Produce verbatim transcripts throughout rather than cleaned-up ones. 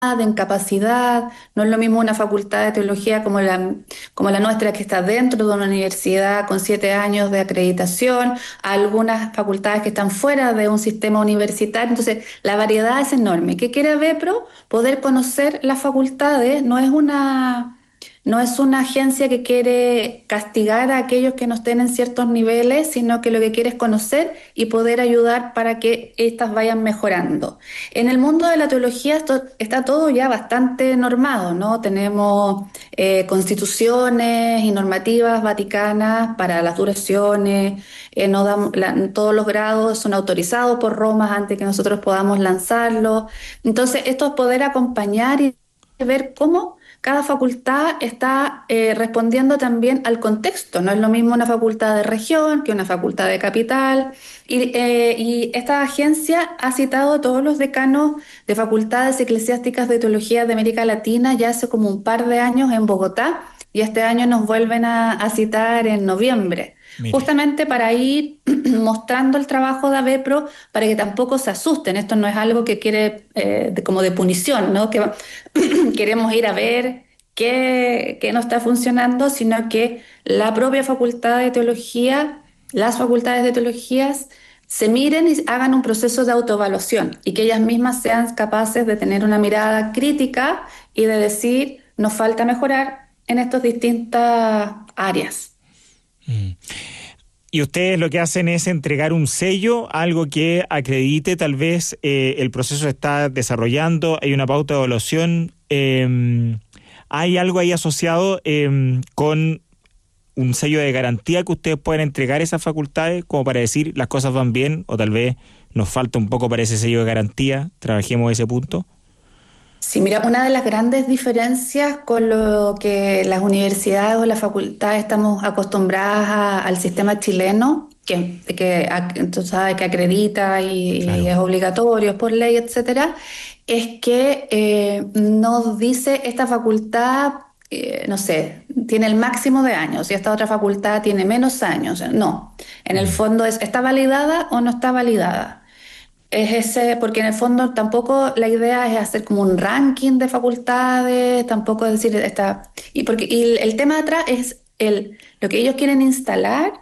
en capacidad. No es lo mismo una facultad de teología como la, como la nuestra, que está dentro de una universidad con siete años de acreditación, a algunas facultades que están fuera de un sistema universitario. Entonces, la variedad es enorme. ¿Qué quiere Vepro? Poder conocer las facultades. No es una no es una agencia que quiere castigar a aquellos que no estén en ciertos niveles, sino que lo que quiere es conocer y poder ayudar para que éstas vayan mejorando. En el mundo de la teología esto está todo ya bastante normado, ¿no? Tenemos eh, constituciones y normativas vaticanas para las duraciones, eh, no damos- la- todos los grados son autorizados por Roma antes que nosotros podamos lanzarlo. Entonces, esto es poder acompañar y ver cómo cada facultad está eh, respondiendo también al contexto. No es lo mismo una facultad de región que una facultad de capital. Y, eh, y esta agencia ha citado a todos los decanos de facultades eclesiásticas de teología de América Latina ya hace como un par de años en Bogotá, y este año nos vuelven a, a citar en noviembre, Mire. justamente para ir mostrando el trabajo de AVEPRO, para que tampoco se asusten. Esto no es algo que quiere eh, de- como de punición, ¿no? Que queremos ir a ver qué, qué no está funcionando, sino que la propia facultad de teología, las facultades de teologías, se miren y hagan un proceso de autoevaluación, y que ellas mismas sean capaces de tener una mirada crítica y de decir, nos falta mejorar en estas distintas áreas. Mm. Y ustedes lo que hacen es entregar un sello, algo que acredite tal vez eh, el proceso se está desarrollando, hay una pauta de evaluación, eh, hay algo ahí asociado eh, con un sello de garantía que ustedes pueden entregar a esas facultades como para decir las cosas van bien o tal vez nos falta un poco para ese sello de garantía, trabajemos ese punto. Sí, mira, una de las grandes diferencias con lo que las universidades o las facultades estamos acostumbradas a- al sistema chileno, que, que ac- tú sabes que acredita y, y Claro. es obligatorio, es por ley, etcétera, es que eh, nos dice esta facultad, eh, no sé, tiene el máximo de años y esta otra facultad tiene menos años. No, en el Mm. fondo es, ¿está validada o no está validada? Es ese, porque en el fondo tampoco la idea es hacer como un ranking de facultades, tampoco es decir, está, y porque y el, el tema de atrás es el, lo que ellos quieren instalar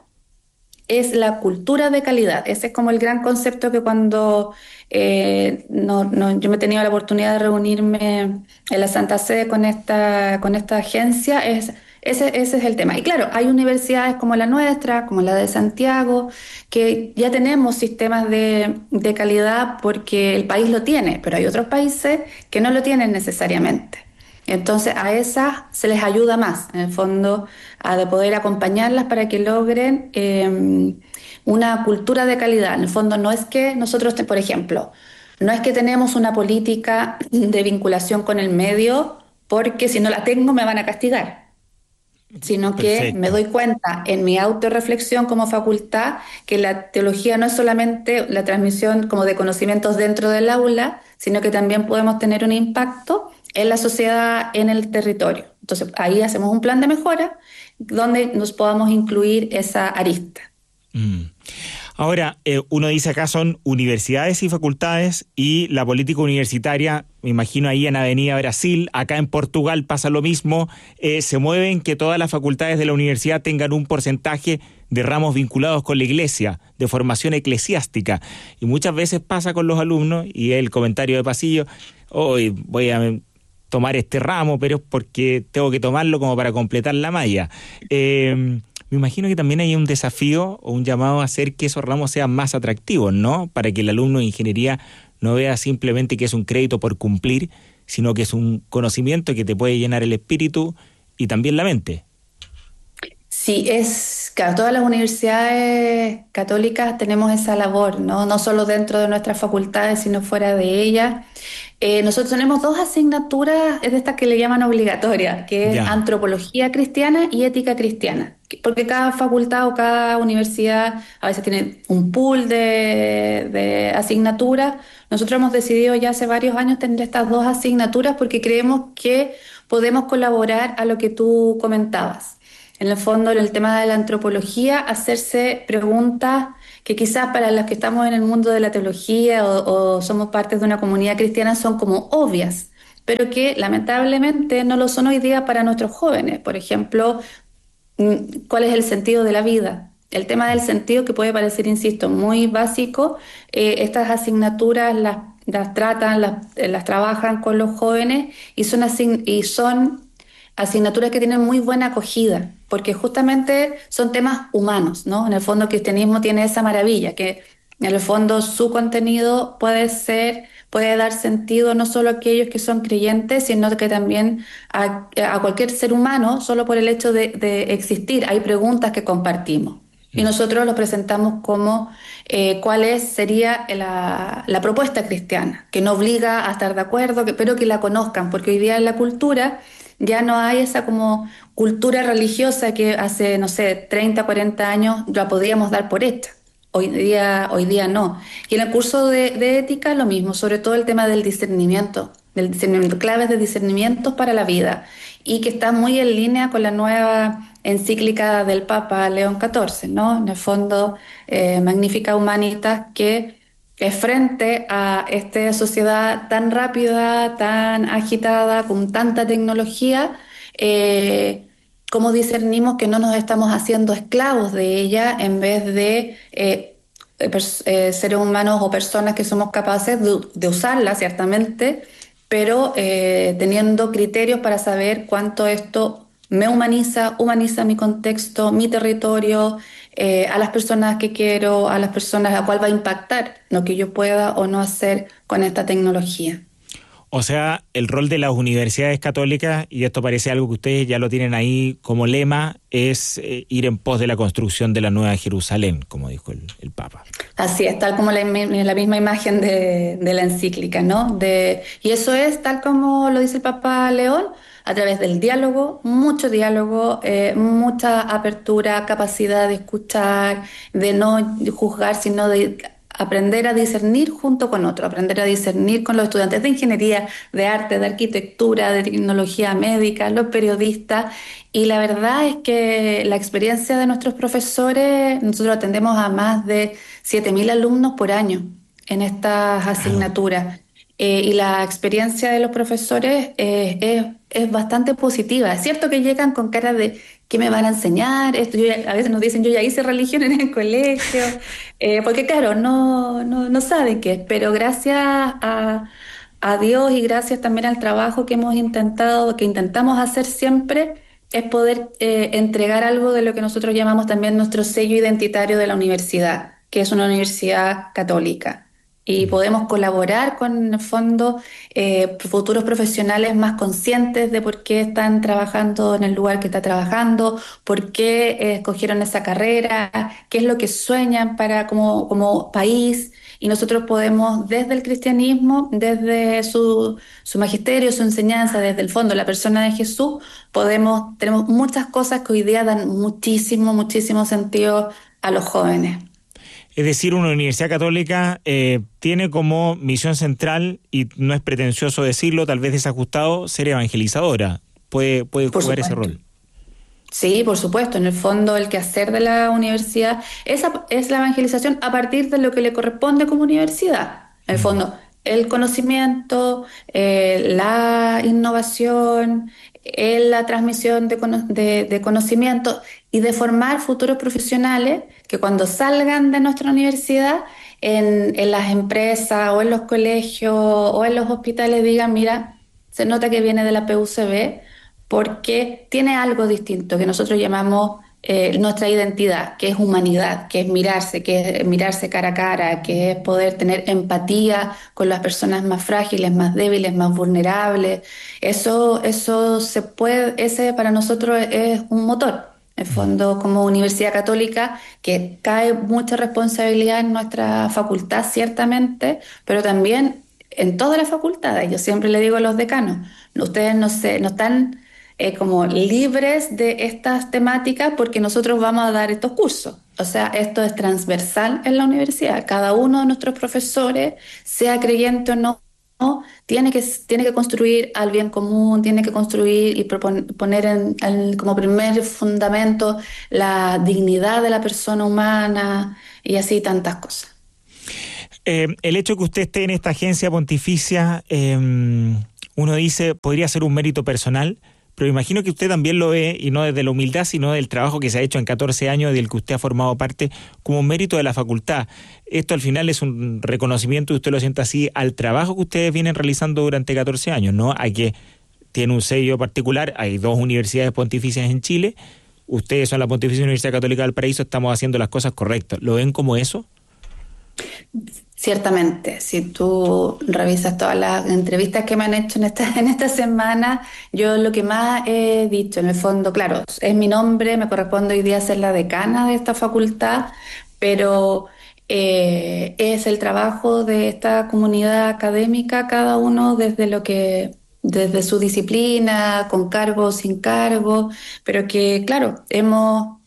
es la cultura de calidad. Ese es como el gran concepto que cuando eh, no, no- yo me he tenido la oportunidad de reunirme en la Santa Sede con esta, con esta agencia, es, ese, ese es el tema. Y claro, hay universidades como la nuestra, como la de Santiago, que ya tenemos sistemas de, de calidad porque el país lo tiene, pero hay otros países que no lo tienen necesariamente. Entonces a esas se les ayuda más, en el fondo, a de poder acompañarlas para que logren eh, una cultura de calidad. En el fondo no es que nosotros, te- por ejemplo, no es que tenemos una política de vinculación con el medio porque si no la tengo me van a castigar, sino que me Perfecto. doy cuenta en mi autorreflexión como facultad que la teología no es solamente la transmisión como de conocimientos dentro del aula, sino que también podemos tener un impacto en la sociedad, en el territorio. Entonces ahí hacemos un plan de mejora donde nos podamos incluir esa arista. Mm. Ahora, eh, uno dice acá son universidades y facultades y la política universitaria, me imagino ahí en Avenida Brasil, acá en Portugal pasa lo mismo, eh, se mueven que todas las facultades de la universidad tengan un porcentaje de ramos vinculados con la iglesia, de formación eclesiástica. Y muchas veces pasa con los alumnos y el comentario de pasillo, hoy voy a tomar este ramo, pero es porque tengo que tomarlo como para completar la malla. Eh, me imagino que también hay un desafío o un llamado a hacer que esos ramos sean más atractivos, ¿no? Para que el alumno de ingeniería no vea simplemente que es un crédito por cumplir, sino que es un conocimiento que te puede llenar el espíritu y también la mente. Sí, es, claro, todas las universidades católicas tenemos esa labor, ¿no? No solo dentro de nuestras facultades, sino fuera de ellas. Eh, nosotros tenemos dos asignaturas, es de estas que le llaman obligatorias, que es Ya. antropología cristiana y ética cristiana, que- porque cada facultad o cada universidad a veces tiene un pool de, de asignaturas. Nosotros hemos decidido ya hace varios años tener estas dos asignaturas porque creemos que podemos colaborar a lo que tú comentabas. En el fondo, en el tema de la antropología, hacerse preguntas que quizás para los que estamos en el mundo de la teología o, o somos parte de una comunidad cristiana son como obvias, pero que lamentablemente no lo son hoy día para nuestros jóvenes. Por ejemplo, mm, ¿cuál es el sentido de la vida? El tema del sentido, que puede parecer, insisto, muy básico, eh, estas asignaturas las, las tratan, las, eh, las trabajan con los jóvenes y son, asign- y son asignaturas que tienen muy buena acogida, porque justamente son temas humanos, ¿no? En el fondo el cristianismo tiene esa maravilla, que en el fondo su contenido puede ser, puede dar sentido no solo a aquellos que son creyentes, sino que también a, a cualquier ser humano, solo por el hecho de, de existir. Hay preguntas que compartimos. Y nosotros lo presentamos como eh, cuál es, sería la, la propuesta cristiana, que no obliga a estar de acuerdo, que, pero que la conozcan, porque hoy día en la cultura ya no hay esa como cultura religiosa que hace, no sé, treinta, cuarenta años la podíamos dar por hecha. Hoy día, hoy día no. Y en el curso de, de ética lo mismo, sobre todo el tema del discernimiento, del discernimiento, claves de discernimientos para la vida, y que está muy en línea con la nueva encíclica del Papa León catorce, ¿no? En el fondo, eh, Magnificat Humanitas, que es frente a esta sociedad tan rápida, tan agitada, con tanta tecnología, eh, cómo discernimos que no nos estamos haciendo esclavos de ella en vez de eh, pers- eh, seres humanos o personas que somos capaces de, de usarla, ciertamente, pero eh, teniendo criterios para saber cuánto esto me humaniza, humaniza mi contexto, mi territorio, eh, a las personas que quiero, a las personas a cuál va a impactar lo que yo pueda o no hacer con esta tecnología. O sea, el rol de las universidades católicas, y esto parece algo que ustedes ya lo tienen ahí como lema, es eh, ir en pos de la construcción de la Nueva Jerusalén, como dijo el, el Papa. Así es, tal como la, im- la misma imagen de, de la encíclica, ¿no? De, y eso es tal como lo dice el Papa León, a través del diálogo, mucho diálogo, eh, mucha apertura, capacidad de escuchar, de no juzgar, sino de aprender a discernir junto con otro, aprender a discernir con los estudiantes de ingeniería, de arte, de arquitectura, de tecnología médica, los periodistas. Y la verdad es que la experiencia de nuestros profesores, nosotros atendemos a más de siete mil alumnos por año en estas Claro. asignaturas. Eh, y la experiencia de los profesores eh, es, es bastante positiva. Es cierto que llegan con cara de ¿qué me van a enseñar? Esto, yo ya- a veces nos dicen, yo ya hice religión en el colegio, eh, porque claro, no, no, no saben qué es, pero gracias a, a Dios y gracias también al trabajo que hemos intentado, que intentamos hacer siempre, es poder eh, entregar algo de lo que nosotros llamamos también nuestro sello identitario de la universidad, que es una universidad católica. Y podemos colaborar con, en el fondo, eh, futuros profesionales más conscientes de por qué están trabajando en el lugar que está trabajando, por qué eh, escogieron esa carrera, qué es lo que sueñan para como, como país. Y nosotros podemos, desde el cristianismo, desde su, su magisterio, su enseñanza, desde el fondo, la persona de Jesús, podemos, tenemos muchas cosas que hoy día dan muchísimo, muchísimo sentido a los jóvenes. Es decir, una universidad católica eh, tiene como misión central, y no es pretencioso decirlo, tal vez desajustado, ser evangelizadora. Puede, puede Por jugar ese supuesto. rol. Sí, por supuesto. En el fondo, el quehacer de la universidad es, a- es la evangelización a partir de lo que le corresponde como universidad. En el Mm. fondo, el conocimiento, eh, la innovación, eh, la transmisión de, cono- de- de conocimiento y de formar futuros profesionales que cuando salgan de nuestra universidad, en, en las empresas o en los colegios o en los hospitales digan, mira, se nota que viene de la P U C B porque tiene algo distinto que nosotros llamamos eh, nuestra identidad, que es humanidad, que es mirarse, que es mirarse cara a cara, que es poder tener empatía con las personas más frágiles, más débiles, más vulnerables. Eso, eso se puede, ese para nosotros es un motor. En el fondo, como Universidad Católica, que cae mucha responsabilidad en nuestra facultad, ciertamente, pero también en todas las facultades. Yo siempre le digo a los decanos, ustedes no, se, no están eh, como libres de estas temáticas porque nosotros vamos a dar estos cursos. O sea, esto es transversal en la universidad. Cada uno de nuestros profesores, sea creyente o no, tiene que, tiene que construir al bien común, tiene que construir y propon, poner en, en, como primer fundamento la dignidad de la persona humana y así tantas cosas. Eh, el hecho que usted esté en esta agencia pontificia, eh, uno dice, podría ser un mérito personal, pero imagino que usted también lo ve, y no desde la humildad, sino del trabajo que se ha hecho en catorce años, del que usted ha formado parte, como un mérito de la facultad. Esto al final es un reconocimiento, usted lo siente así, al trabajo que ustedes vienen realizando durante catorce años, ¿no? A que tiene un sello particular, hay dos universidades pontificias en Chile, ustedes son la Pontificia Universidad Católica del Paraíso, estamos haciendo las cosas correctas. ¿Lo ven como eso? Ciertamente, si tú revisas todas las entrevistas que me han hecho en esta, en esta semana, yo lo que más he dicho, en el fondo, claro, es mi nombre, me corresponde hoy día ser la decana de esta facultad, pero eh, es el trabajo de esta comunidad académica, cada uno desde lo que, desde su disciplina, con cargo o sin cargo, pero que, claro, hemos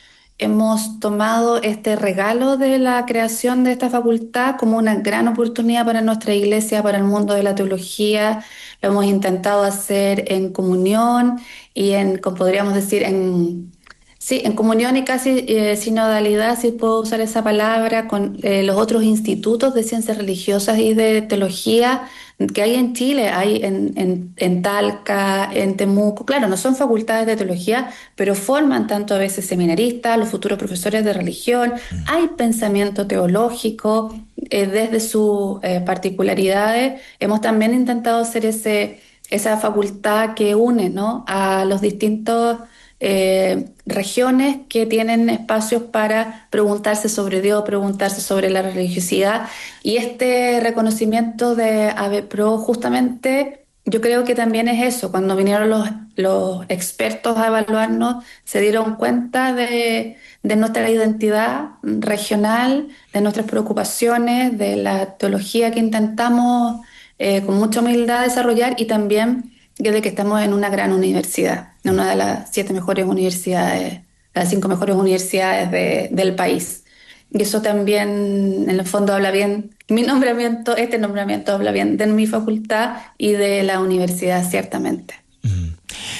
Hemos tomado este regalo de la creación de esta facultad como una gran oportunidad para nuestra iglesia, para el mundo de la teología. Lo hemos intentado hacer en comunión y en, como podríamos decir, en, sí, en comunión y casi eh, sinodalidad, si puedo usar esa palabra, con eh, los otros institutos de ciencias religiosas y de teología que hay en Chile, hay en, en, en Talca, en Temuco. Claro, no son facultades de teología, pero forman tanto a veces seminaristas, los futuros profesores de religión. Hay pensamiento teológico eh, desde sus eh, particularidades. Hemos también intentado hacer ese, esa facultad que une, ¿no?, a los distintos Eh, regiones que tienen espacios para preguntarse sobre Dios, preguntarse sobre la religiosidad, y este reconocimiento de AVEPRO justamente yo creo que también es eso. Cuando vinieron los, los expertos a evaluarnos, se dieron cuenta de, de nuestra identidad regional, de nuestras preocupaciones, de la teología que intentamos eh, con mucha humildad desarrollar, y también de que estamos en una gran universidad, en una de las siete mejores universidades, las cinco mejores universidades de, del país. Y eso también, en el fondo, habla bien, mi nombramiento, este nombramiento habla bien de mi facultad y de la universidad, ciertamente. Mm.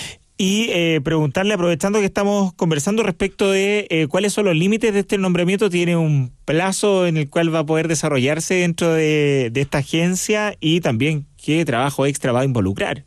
Y eh, preguntarle, aprovechando que estamos conversando respecto de eh, cuáles son los límites de este nombramiento, ¿tiene un plazo en el cual va a poder desarrollarse dentro de, de esta agencia? Y también, ¿qué trabajo extra va a involucrar?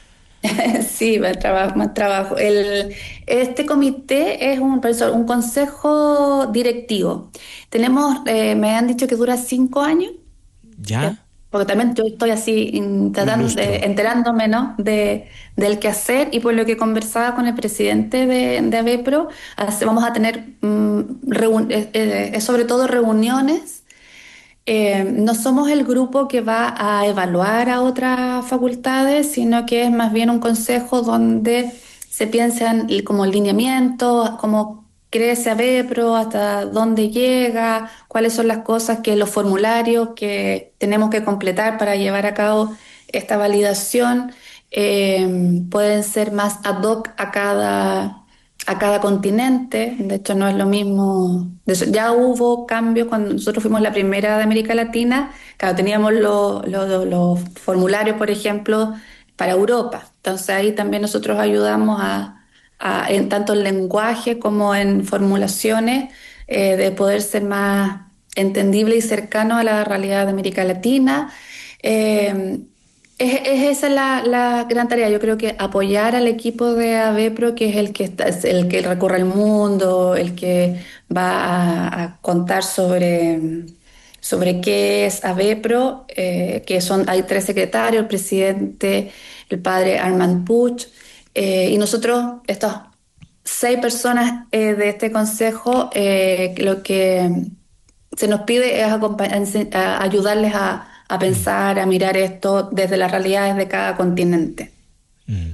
Sí, más trabajo, más trabajo. El, este comité es un, un consejo directivo. Tenemos, eh, me han dicho que dura cinco años. ¿Ya? Porque también yo estoy así in, tratando de, enterándome, ¿no?, de, del quehacer, y por lo que conversaba con el presidente de, de AVEPRO, hace, vamos a tener mm, reun, eh, eh, sobre todo reuniones. Eh, no somos el grupo que va a evaluar a otras facultades, sino que es más bien un consejo donde se piensan como lineamientos, cómo crece AVEPRO, hasta dónde llega, cuáles son las cosas, que los formularios que tenemos que completar para llevar a cabo esta validación eh, pueden ser más ad hoc a cada a cada continente. De hecho, no es lo mismo. Ya hubo cambios cuando nosotros fuimos la primera de América Latina. Claro, teníamos los, los, los formularios, por ejemplo, para Europa. Entonces ahí también nosotros ayudamos a, a en tanto en lenguaje como en formulaciones, eh, de poder ser más entendible y cercano a la realidad de América Latina. Eh, Es, es esa la, la gran tarea. Yo creo que apoyar al equipo de AVEPRO, que es el que está, es el que recorre el mundo, el que va a, a contar sobre, sobre qué es AVEPRO, eh, que son, hay tres secretarios, el presidente, el padre Armand Puig, eh, y nosotros, estas seis personas eh, de este consejo, eh, lo que se nos pide es acompañ- a ayudarles a a pensar, a mirar esto desde las realidades de cada continente. Mm.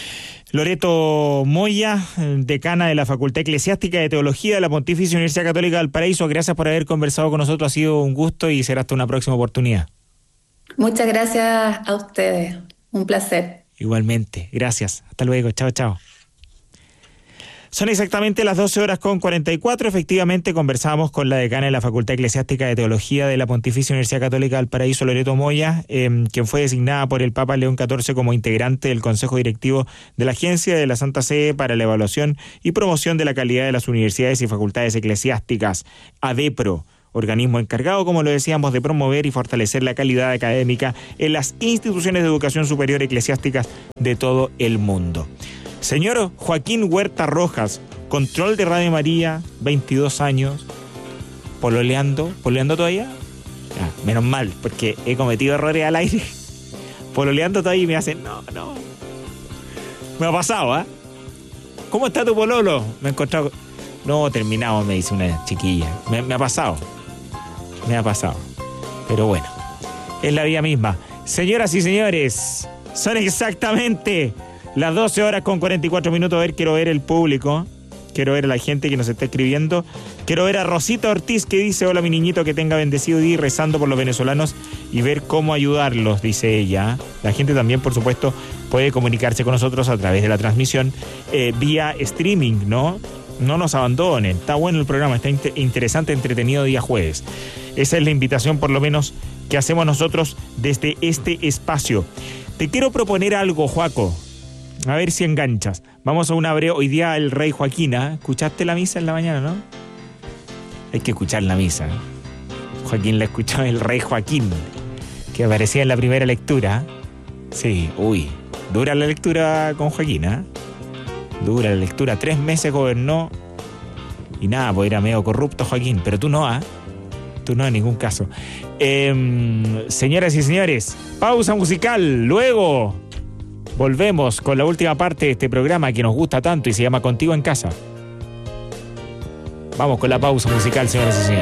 Loreto Moya, decana de la Facultad Eclesiástica de Teología de la Pontificia Universidad Católica del Paraíso, gracias por haber conversado con nosotros, ha sido un gusto y será hasta una próxima oportunidad. Muchas gracias a ustedes, un placer. Igualmente, gracias, hasta luego, chao, chao. Son exactamente las doce horas con cuarenta y cuatro. Efectivamente, conversamos con la decana de la Facultad Eclesiástica de Teología de la Pontificia Universidad Católica del Paraíso, Loreto Moya, eh, quien fue designada por el Papa León catorce como integrante del Consejo Directivo de la Agencia de la Santa Sede para la Evaluación y Promoción de la Calidad de las Universidades y Facultades Eclesiásticas, AVEPRO, organismo encargado, como lo decíamos, de promover y fortalecer la calidad académica en las instituciones de educación superior eclesiásticas de todo el mundo. Señor Joaquín Huerta Rojas, control de Radio María, veintidós años, pololeando, ¿pololeando todavía? Ya, menos mal, porque he cometido errores al aire. Pololeando todavía y me hacen, no, no. Me ha pasado, ¿ah? ¿eh? ¿Cómo está tu pololo? Me he encontrado... No, terminamos, me dice una chiquilla. Me, me ha pasado. Me ha pasado. Pero bueno, es la vida misma. Señoras y señores, son exactamente las doce horas con cuarenta y cuatro minutos. A ver, quiero ver el público. Quiero ver a la gente que nos está escribiendo. Quiero ver a Rosita Ortiz, que dice: hola mi niñito, que tenga bendecido día, y rezando por los venezolanos y ver cómo ayudarlos, dice ella. La gente también, por supuesto, puede comunicarse con nosotros a través de la transmisión eh, vía streaming, ¿no? No nos abandonen. Está bueno el programa, está inter- interesante, entretenido día jueves. Esa es la invitación, por lo menos, que hacemos nosotros desde este espacio. Te quiero proponer algo, Joaco. A ver si enganchas. Vamos a una breve... Hoy día el rey Joaquín, ¿eh? ¿Escuchaste la misa en la mañana, no? Hay que escuchar la misa. Joaquín la escuchó, el rey Joaquín, que aparecía en la primera lectura. Sí, uy, dura la lectura con Joaquín, ¿eh? Dura la lectura. Tres meses gobernó y nada, pues era medio corrupto Joaquín. Pero tú no, ¿ah? ¿eh? Tú no en ningún caso. Eh, señoras y señores, pausa musical. Luego... volvemos con la última parte de este programa que nos gusta tanto y se llama Contigo en Casa. Vamos con la pausa musical, señoras y señores.